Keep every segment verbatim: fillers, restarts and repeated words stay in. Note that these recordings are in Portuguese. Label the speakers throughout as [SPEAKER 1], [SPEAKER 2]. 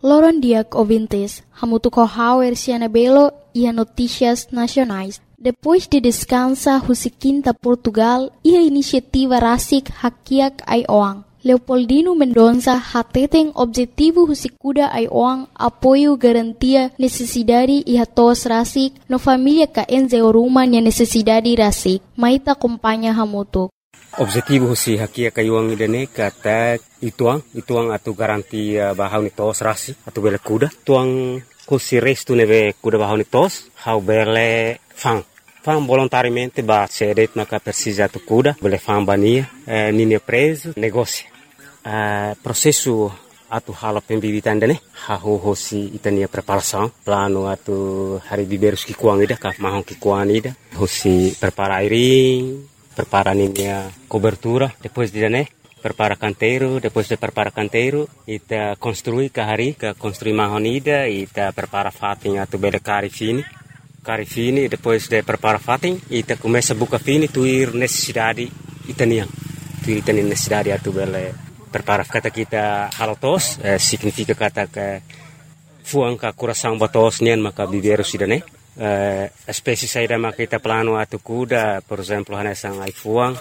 [SPEAKER 1] Loron Diak ouvintes, hamutu kohauer siana belo e notícias nacionais. Depois de descansa husikinta Portugal e a iniciativa Rasik Hakiak ai Oang. Leopoldino Mendonça hateten objetivo husikuda ai Oang apoio garantia necessidade e hatos Rasik no família ka enze oruma nya necessidade Rasik. Maita acompanha hamutu.
[SPEAKER 2] Objetivo husi hakia kayuang idane kata ituang ituang atu garanti bahau ni tos rasi atu bele kuda tuang husi restu neve kuda bahau ni tos hau bele fang fang volontariamente ba sedet naka persisa tu kuda bele fang bania eh, nini preso negócio eh, processo atu hala pembibitan dane hau husi itania preparação plano atu hari biberus ki kuang ida ka mahong ki kuang ida husi prepara airing prepara a cobertura, depois de né, prepara canteiro, depois de prepara canteiro, ita construi kahari, ka construi mahonida, ita prepara fatin atu bele cari fini, cari fini, depois de prepara fatin, ita começa buka fini, tuir necessidade itaniang, tuir itani necessidade atu bele prepara kata kita halotos, eh, significa kata ke fuang ka coração batos nian maka biberu sidane. Uh, espécie saída makita plano atu kuda, por exemplo, hanesang ai fuang,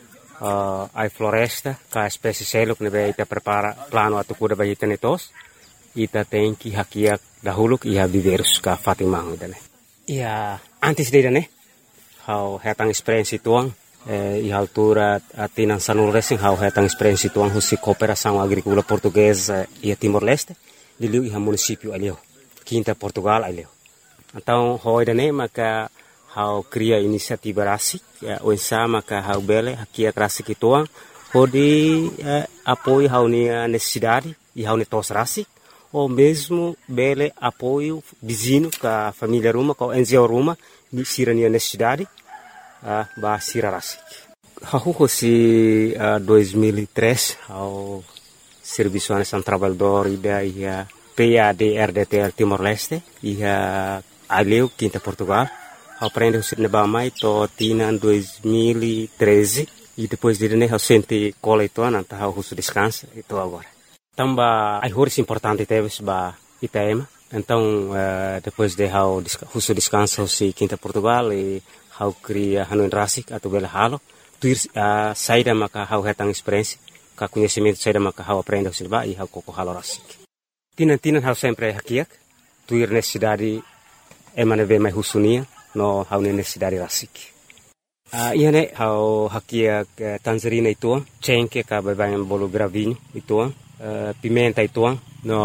[SPEAKER 2] uh, ai floresta, ka espécie seluk nebe ita prepara plano atu kuda bagi tenetos, ita tenki hakiak dahuluk iha biverus ka fatimang idane. Ia antes de idane, hau hetang experiência tuang, eh, iha altura atinan sanul racing hau hetang experiência tuang husi cooperação agrícola portuguesa ia Timor-Leste, diliu iha município alio, Quinta Portugal alio. Então, hoje né, maka hau cria inisiativa rasik, o ensa maka hau bele hakia rasik ituang, hodi eh, apoio hau nia necessidade e hau netos rasik, ou mesmo bele apoio vizinho ka família ruma, ka N G O ruma, ni sira nia necessidade, uh, ba sira rasik. Hau hosi uh, dois mil e três, hau Serviço Nacional Trabalhador ida ia P A D R D T L Timor-Leste, ia Aleu, Quinta Portugal, aprende o cinema mais to tina em dois mil e treze e depois de né, eu senti cola e toa, então eu uso descanso e tô agora. Então, ba, a horas importante teve ba Itaema, então uh, depois de eu uso descanso eu se Quinta Portugal e eu cria Hanoi Rasik atau bela halo, tuir uh, saída maka eu retang experiência, ka conhecimento saída maka eu aprende o cinema e eu coco halo Rasik. Tina tina eu sempre hakiak, tuir necessidade emane ve mai husunia no hau necessidade rasik. Uh, ia ne hau hakia uh, tangerina ituang, cengke ka babayan bolo gravinho ituang, uh, pimenta ituang,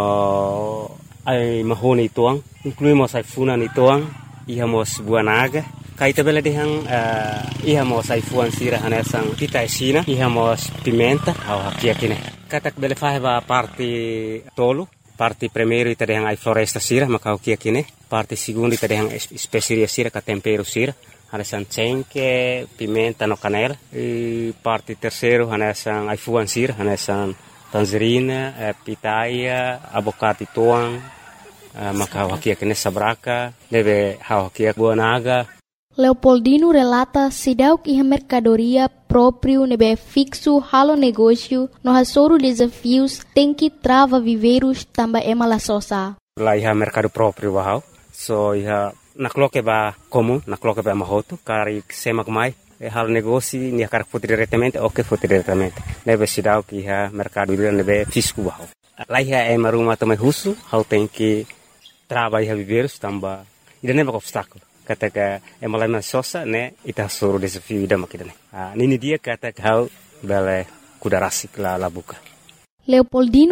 [SPEAKER 2] no ai mahone ituang, incluímos ai funan ituang, ihamos buanaga, kaita bela dehang uh, ihamos ai fuan sira hanesang pita esina, ihamos pimenta, hau hakia kine. Katak bele faheba parte tolo, parte primeiro ita dehang ai floresta sira, maka hakia kine. Parte seconda ita dehang speceria sira, ka tempero sira, hanesan cengke, pimenta no canela. E parte terceiro hanesan ai fuan sira, hanesan tangerina, eh, pitaia, abocado tuang, eh, maka hakia kine sabraka, deve hakia buanaga.
[SPEAKER 1] Leopoldino relata sidauk iha mercadoria próprio nebe fixo halo negócio no hasoro desafios tem que trava viveiros tamba ema la sosa.
[SPEAKER 2] Lá iha mercado próprio bahau, so iha nakloke ba comum, nakloke ba mahoto, kari semak mai, e halo negócio ni akar foto diretamente, ok foto diretamente. Nebe sidauk iha mercado nebe fisco bahau. Lá iha ema rumah também husu, hau tem que trava iha viveiros tamba, ida neba obstáculo. Kata ka emalai sosa ne ita suruh desafio ida makidane. Ah, nini dia kata kau bele kuda rasik la la buka.
[SPEAKER 1] Leopoldino